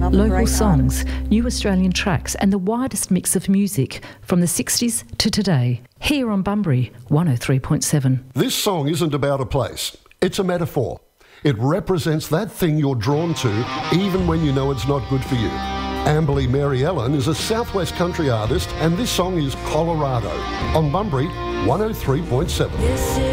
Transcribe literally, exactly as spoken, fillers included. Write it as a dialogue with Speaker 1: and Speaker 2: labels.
Speaker 1: love a
Speaker 2: Local
Speaker 1: great
Speaker 2: songs, new Australian tracks and the widest mix of music from the sixties to today. Here on Bunbury one oh three point seven.
Speaker 3: This song isn't about a place, it's a metaphor. It represents that thing you're drawn to even when you know it's not good for you. Amberley Mary Ellen is a southwest country artist and this song is Colorado on Bunbury one oh three point seven.